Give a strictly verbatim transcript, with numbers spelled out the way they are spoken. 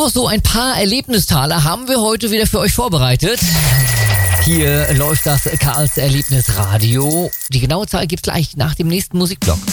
noch so ein paar Erlebnistaler haben wir heute wieder für euch vorbereitet. Hier läuft das Karls Erlebnisradio. Die genaue Zahl gibt's gleich nach dem nächsten Musikblock.